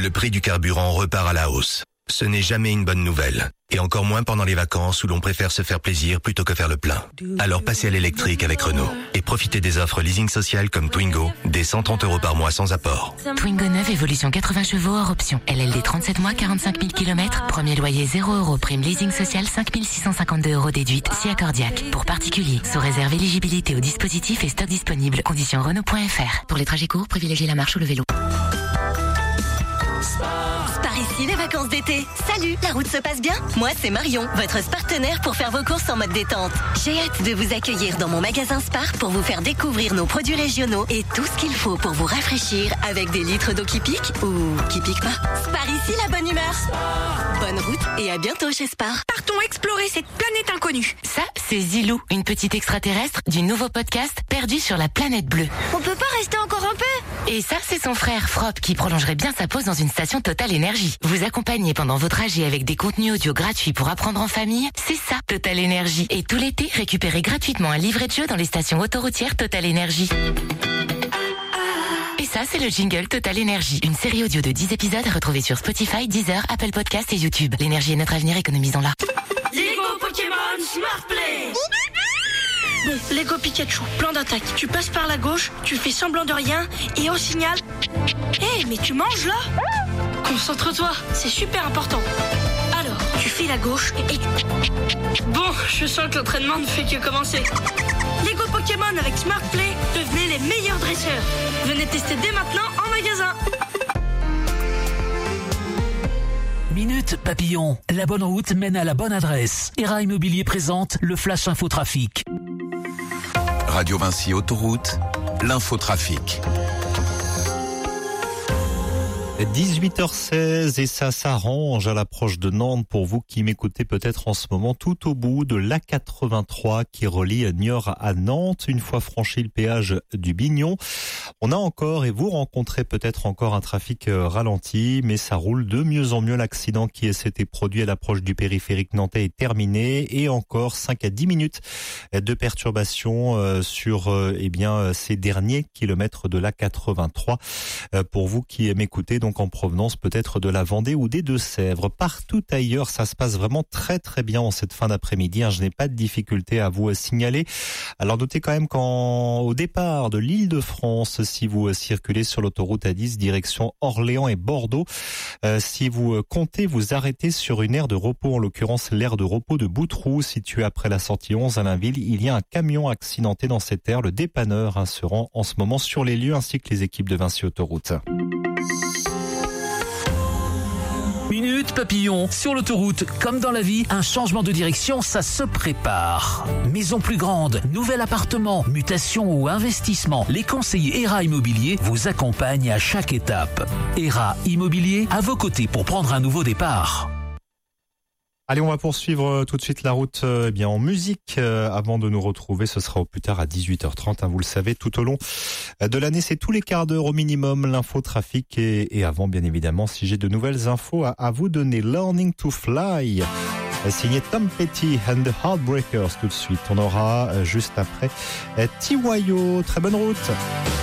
le prix du carburant repart à la hausse. Ce n'est jamais une bonne nouvelle. Et encore moins pendant les vacances où l'on préfère se faire plaisir plutôt que faire le plein. Alors passez à l'électrique avec Renault et profitez des offres leasing social comme Twingo, dès 130 € par mois sans apport. Twingo 9, évolution 80 chevaux hors option. LLD 37 mois, 45 000 km. Premier loyer 0 €. Prime leasing social 5 652 € déduite si accordiaque. Pour particuliers, sous réserve éligibilité au dispositif et stock disponible. Conditions Renault.fr. Pour les trajets courts, privilégiez la marche ou le vélo. Par ici, les vacances d'été. Salut, la route se passe bien? Moi, c'est Marion, votre partenaire pour faire vos courses en mode détente. J'ai hâte de vous accueillir dans mon magasin Spar pour vous faire découvrir nos produits régionaux et tout ce qu'il faut pour vous rafraîchir avec des litres d'eau qui piquent ou qui piquent pas. Spar ici, la bonne humeur. Bonne route et à bientôt chez Spar. Partons explorer cette planète inconnue. Ça, c'est Zilou, une petite extraterrestre du nouveau podcast Perdu sur la planète bleue. On peut pas rester encore un peu? Et ça, c'est son frère Frop qui prolongerait bien sa pause dans une station Total Énergie. Vous accompagnez pendant vos trajets avec des contenus audio gratuits pour apprendre en famille, c'est ça Total Énergie. Et tout l'été, récupérez gratuitement un livret de jeu dans les stations autoroutières Total Énergie. Et ça, c'est le jingle Total Énergie. Une série audio de 10 épisodes à retrouver sur Spotify, Deezer, Apple Podcasts et YouTube. L'énergie est notre avenir, économisons-la. Lego Pokémon Smart Play. Bon, Lego Pikachu, plan d'attaque. Tu passes par la gauche, tu fais semblant de rien, et au signal... Hé, mais tu manges là? Concentre-toi, c'est super important. Alors, tu fais la gauche et... Bon, je sens que l'entraînement ne fait que commencer. Lego Pokémon avec Smart Play, devenez les meilleurs dresseurs. Venez tester dès maintenant en magasin. Minute Papillon, la bonne route mène à la bonne adresse. ERA Immobilier présente le Flash Infotrafic. Radio Vinci Autoroute, l'infotrafic. 18h16 et ça s'arrange à l'approche de Nantes pour vous qui m'écoutez peut-être en ce moment tout au bout de l'A83 qui relie Niort à Nantes. Une fois franchi le péage du Bignon, on a encore et vous rencontrez peut-être encore un trafic ralenti, mais ça roule de mieux en mieux. L'accident qui s'était produit à l'approche du périphérique nantais est terminé et encore 5 à 10 minutes de perturbation sur ces derniers kilomètres de l'A83 pour vous qui m'écoutez donc en provenance peut-être de la Vendée ou des Deux-Sèvres. Partout ailleurs, ça se passe vraiment très très bien en cette fin d'après-midi. Je n'ai pas de difficulté à vous signaler. Alors notez quand même qu'au départ de l'Île-de-France, si vous circulez sur l'autoroute A10 direction Orléans et Bordeaux, si vous comptez vous arrêter sur une aire de repos, en l'occurrence l'aire de repos de Boutroux, située après la sortie 11 à Blainville, il y a un camion accidenté dans cette aire. Le dépanneur se rend en ce moment sur les lieux ainsi que les équipes de Vinci Autoroute. Minute Papillon, sur l'autoroute, comme dans la vie, un changement de direction, ça se prépare. Maison plus grande, nouvel appartement, mutation ou investissement, les conseillers ERA Immobilier vous accompagnent à chaque étape. ERA Immobilier, à vos côtés pour prendre un nouveau départ. Allez, on va poursuivre tout de suite la route en musique. Avant de nous retrouver, ce sera au plus tard à 18h30. Vous le savez, tout au long de l'année, c'est tous les quarts d'heure au minimum l'infotrafic. Et avant, bien évidemment, si j'ai de nouvelles infos à vous donner. Learning to Fly, signé Tom Petty and the Heartbreakers tout de suite. On aura juste après TYO. Très bonne route.